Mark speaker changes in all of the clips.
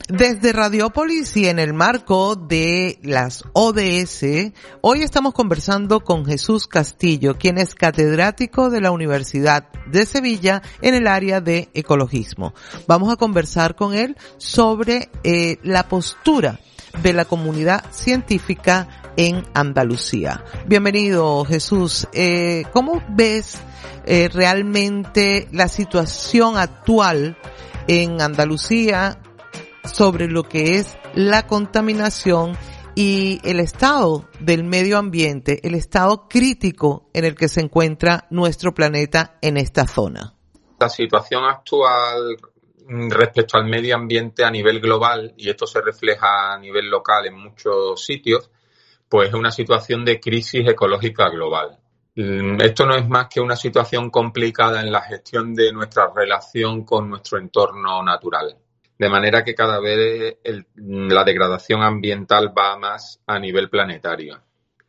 Speaker 1: Desde Radiópolis y en el marco de las ODS, hoy estamos conversando con Jesús Castillo, quien es catedrático de la Universidad de Sevilla en el área de ecologismo. Vamos a conversar con él sobre la postura de la comunidad científica en Andalucía. Bienvenido, Jesús. ¿Cómo ves realmente la situación actual en Andalucía sobre lo que es la contaminación y el estado del medio ambiente, el estado crítico en el que se encuentra nuestro planeta en esta zona?
Speaker 2: La situación actual respecto al medio ambiente a nivel global, y esto se refleja a nivel local en muchos sitios, pues es una situación de crisis ecológica global. Esto no es más que una situación complicada en la gestión de nuestra relación con nuestro entorno natural. De manera que cada vez la degradación ambiental va más a nivel planetario.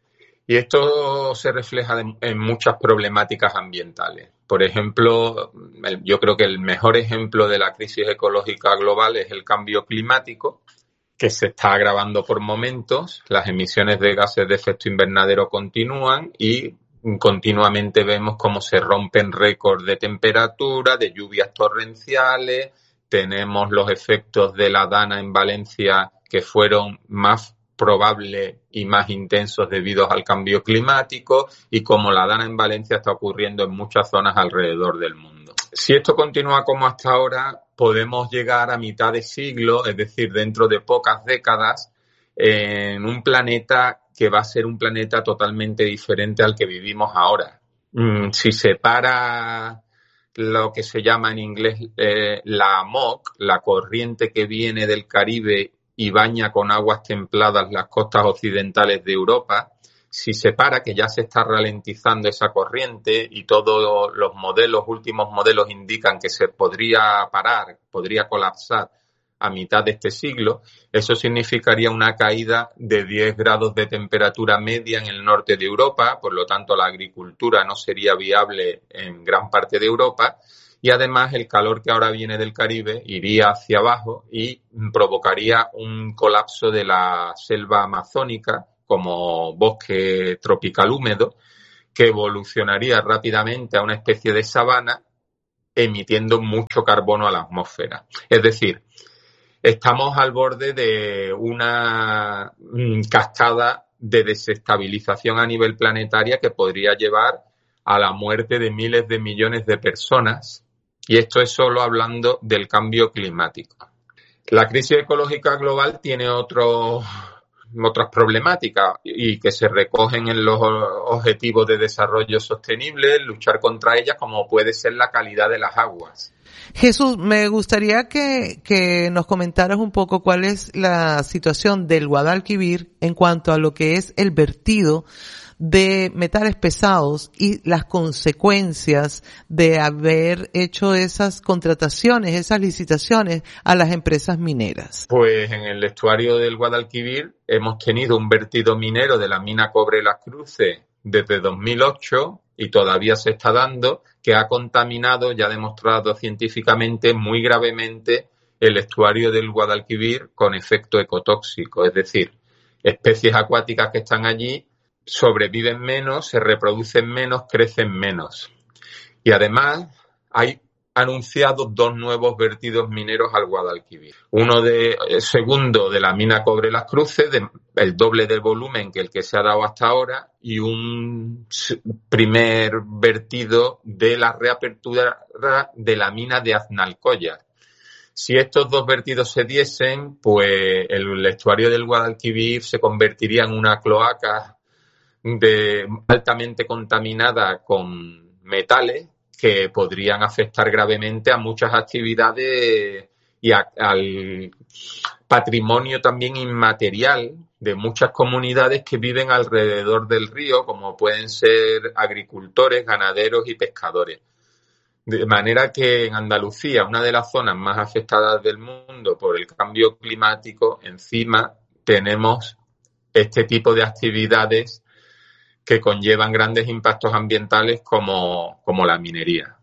Speaker 2: Y esto se refleja en muchas problemáticas ambientales. Por ejemplo, yo creo que el mejor ejemplo de la crisis ecológica global es el cambio climático, que se está agravando por momentos. Las emisiones de gases de efecto invernadero continúan y continuamente vemos cómo se rompen récords de temperatura, de lluvias torrenciales. Tenemos los efectos de la Dana en Valencia, que fueron más probables y más intensos debido al cambio climático, y como la Dana en Valencia está ocurriendo en muchas zonas alrededor del mundo. Si esto continúa como hasta ahora, podemos llegar a mitad de siglo, es decir, dentro de pocas décadas, en un planeta que va a ser un planeta totalmente diferente al que vivimos ahora. Si se para lo que se llama en inglés la AMOC, la corriente que viene del Caribe y baña con aguas templadas las costas occidentales de Europa, si se para, que ya se está ralentizando esa corriente y todos los últimos modelos indican que se podría parar, podría colapsar a mitad de este siglo, eso significaría una caída de 10 grados de temperatura media en el norte de Europa, por lo tanto la agricultura no sería viable en gran parte de Europa, y además el calor que ahora viene del Caribe iría hacia abajo y provocaría un colapso de la selva amazónica como bosque tropical húmedo, que evolucionaría rápidamente a una especie de sabana, emitiendo mucho carbono a la atmósfera. Es decir, estamos al borde de una cascada de desestabilización a nivel planetaria que podría llevar a la muerte de miles de millones de personas, y esto es solo hablando del cambio climático. La crisis ecológica global tiene otras problemáticas y que se recogen en los objetivos de desarrollo sostenible, luchar contra ellas, como puede ser la calidad de las aguas.
Speaker 1: Jesús, me gustaría que nos comentaras un poco cuál es la situación del Guadalquivir en cuanto a lo que es el vertido de metales pesados y las consecuencias de haber hecho esas contrataciones, esas licitaciones a las empresas mineras.
Speaker 2: Pues en el estuario del Guadalquivir hemos tenido un vertido minero de la mina Cobre Las Cruces desde 2008 y todavía se está dando, que ha contaminado, ya demostrado científicamente, muy gravemente el estuario del Guadalquivir con efecto ecotóxico. Es decir, especies acuáticas que están allí sobreviven menos, se reproducen menos, crecen menos. Y además hay anunciados 2 nuevos vertidos mineros al Guadalquivir. Segundo de la mina Cobre Las Cruces, el doble del volumen que el que se ha dado hasta ahora, y un primer vertido de la reapertura de la mina de Aznalcóllar. Si estos 2 vertidos se diesen, pues el estuario del Guadalquivir se convertiría en una cloaca altamente contaminada con metales que podrían afectar gravemente a muchas actividades y al patrimonio también inmaterial de muchas comunidades que viven alrededor del río, como pueden ser agricultores, ganaderos y pescadores. De manera que en Andalucía, una de las zonas más afectadas del mundo por el cambio climático, encima tenemos este tipo de actividades que conllevan grandes impactos ambientales como la minería.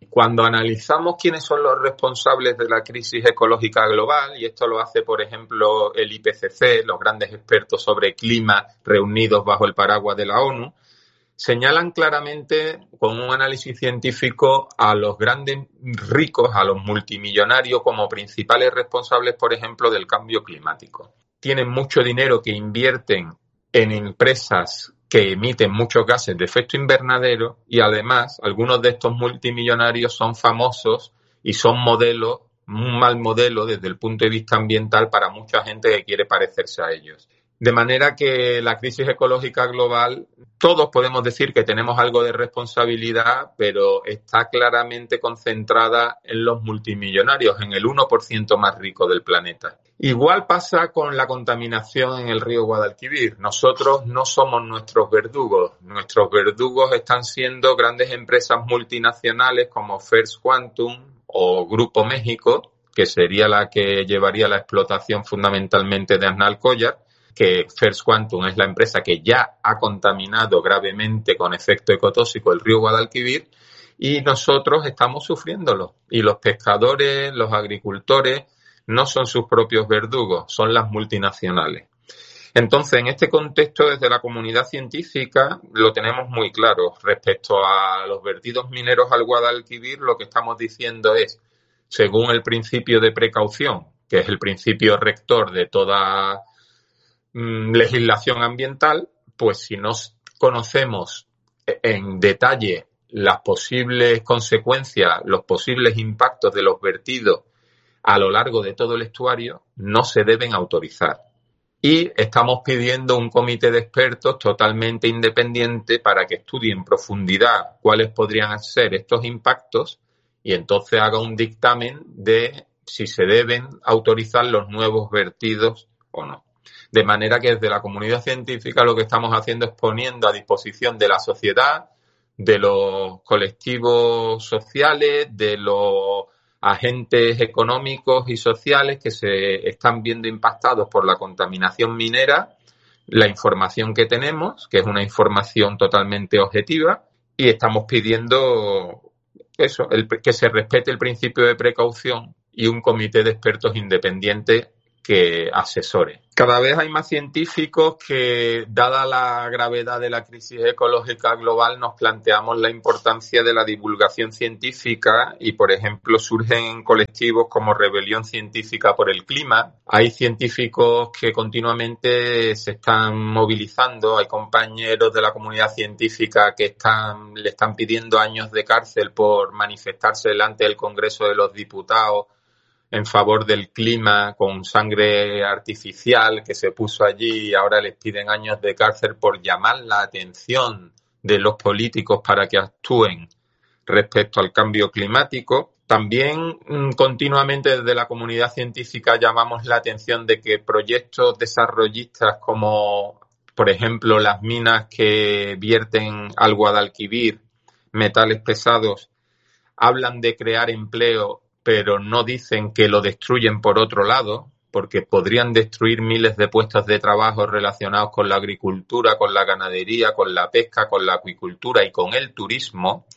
Speaker 2: Cuando analizamos quiénes son los responsables de la crisis ecológica global, y esto lo hace, por ejemplo, el IPCC, los grandes expertos sobre clima reunidos bajo el paraguas de la ONU, señalan claramente con un análisis científico a los grandes ricos, a los multimillonarios como principales responsables, por ejemplo, del cambio climático. Tienen mucho dinero que invierten en empresas que emiten muchos gases de efecto invernadero y además algunos de estos multimillonarios son famosos y son modelos, un mal modelo desde el punto de vista ambiental para mucha gente que quiere parecerse a ellos. De manera que la crisis ecológica global, todos podemos decir que tenemos algo de responsabilidad, pero está claramente concentrada en los multimillonarios, en el 1% más rico del planeta. Igual pasa con la contaminación en el río Guadalquivir. Nosotros no somos nuestros verdugos. Nuestros verdugos están siendo grandes empresas multinacionales como First Quantum o Grupo México, que sería la que llevaría la explotación fundamentalmente de Aznalcóllar, que First Quantum es la empresa que ya ha contaminado gravemente con efecto ecotóxico el río Guadalquivir y nosotros estamos sufriéndolo. Y los pescadores, los agricultores, no son sus propios verdugos, son las multinacionales. Entonces, en este contexto, desde la comunidad científica, lo tenemos muy claro. Respecto a los vertidos mineros al Guadalquivir, lo que estamos diciendo es, según el principio de precaución, que es el principio rector de toda legislación ambiental, pues si no conocemos en detalle las posibles consecuencias, los posibles impactos de los vertidos a lo largo de todo el estuario, no se deben autorizar. Y estamos pidiendo un comité de expertos totalmente independiente para que estudie en profundidad cuáles podrían ser estos impactos y entonces haga un dictamen de si se deben autorizar los nuevos vertidos o no. De manera que desde la comunidad científica lo que estamos haciendo es poniendo a disposición de la sociedad, de los colectivos sociales, de los agentes económicos y sociales que se están viendo impactados por la contaminación minera, la información que tenemos, que es una información totalmente objetiva, y estamos pidiendo eso, que se respete el principio de precaución y un comité de expertos independientes que asesore. Cada vez hay más científicos que, dada la gravedad de la crisis ecológica global, nos planteamos la importancia de la divulgación científica y, por ejemplo, surgen colectivos como Rebelión Científica por el Clima. Hay científicos que continuamente se están movilizando, hay compañeros de la comunidad científica que le están pidiendo años de cárcel por manifestarse delante del Congreso de los Diputados en favor del clima con sangre artificial que se puso allí y ahora les piden años de cárcel por llamar la atención de los políticos para que actúen respecto al cambio climático. También continuamente desde la comunidad científica llamamos la atención de que proyectos desarrollistas como, por ejemplo, las minas que vierten al Guadalquivir metales pesados, hablan de crear empleo pero no dicen que lo destruyen por otro lado, porque podrían destruir miles de puestos de trabajo relacionados con la agricultura, con la ganadería, con la pesca, con la acuicultura y con el turismo.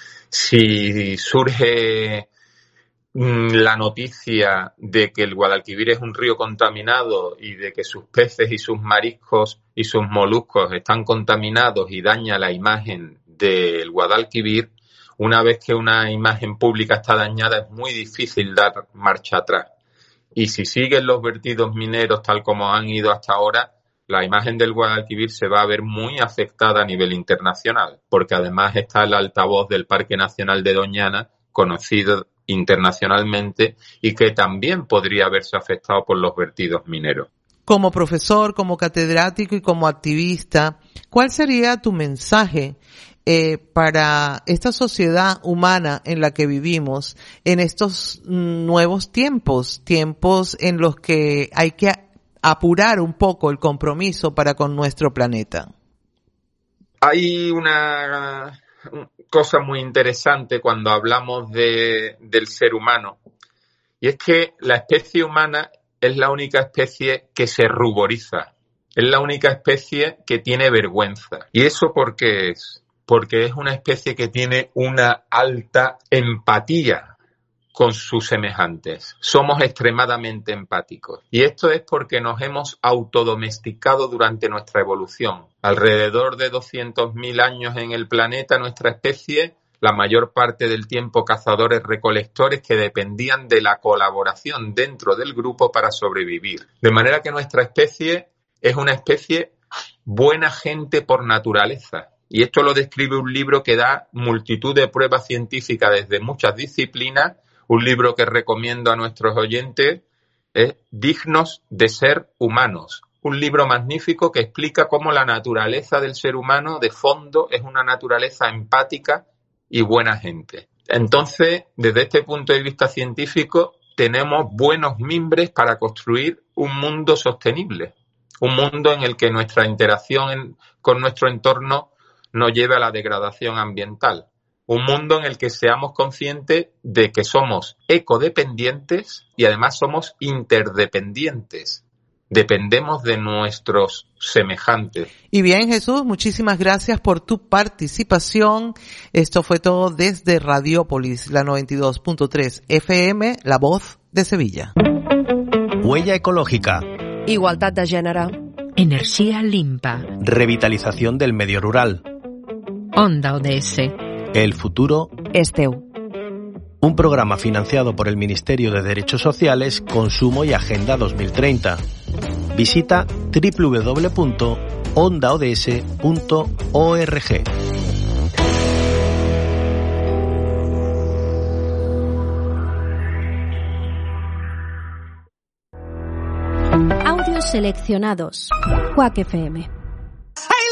Speaker 2: Si surge la noticia de que el Guadalquivir es un río contaminado y de que sus peces y sus mariscos y sus moluscos están contaminados y daña la imagen del Guadalquivir, una vez que una imagen pública está dañada es muy difícil dar marcha atrás. Y si siguen los vertidos mineros tal como han ido hasta ahora, la imagen del Guadalquivir se va a ver muy afectada a nivel internacional, porque además está el altavoz del Parque Nacional de Doñana, conocido internacionalmente, y que también podría verse afectado por los vertidos mineros.
Speaker 1: Como profesor, como catedrático y como activista, ¿cuál sería tu mensaje para esta sociedad humana en la que vivimos en estos nuevos tiempos en los que hay que apurar un poco el compromiso para con nuestro planeta?
Speaker 2: Hay una cosa muy interesante cuando hablamos del ser humano, y es que la especie humana es la única especie que se ruboriza, es la única especie que tiene vergüenza. ¿Y eso por qué es? porque es una especie que tiene una alta empatía con sus semejantes. Somos extremadamente empáticos. Y esto es porque nos hemos autodomesticado durante nuestra evolución. Alrededor de 200.000 años en el planeta, nuestra especie, la mayor parte del tiempo cazadores-recolectores que dependían de la colaboración dentro del grupo para sobrevivir. De manera que nuestra especie es una especie buena gente por naturaleza. Y esto lo describe un libro que da multitud de pruebas científicas desde muchas disciplinas. Un libro que recomiendo a nuestros oyentes es Dignos de ser humanos. Un libro magnífico que explica cómo la naturaleza del ser humano de fondo es una naturaleza empática y buena gente. Entonces, desde este punto de vista científico, tenemos buenos mimbres para construir un mundo sostenible. Un mundo en el que nuestra interacción con nuestro entorno nos lleve a la degradación ambiental. Un mundo en el que seamos conscientes de que somos ecodependientes y además somos interdependientes. Dependemos de nuestros semejantes.
Speaker 1: Y bien, Jesús, muchísimas gracias por tu participación. Esto fue todo desde Radiópolis, la 92.3 FM, La Voz de Sevilla.
Speaker 3: Huella ecológica.
Speaker 4: Igualdad de gènere.
Speaker 5: Energía limpa.
Speaker 3: Revitalización del medio rural.
Speaker 5: Onda ODS.
Speaker 3: El futuro
Speaker 4: És teu.
Speaker 3: Un programa financiado por el Ministerio de Derechos Sociales, Consumo y Agenda 2030. Visita www.ondaods.org.
Speaker 6: Audios seleccionados. Quack FM.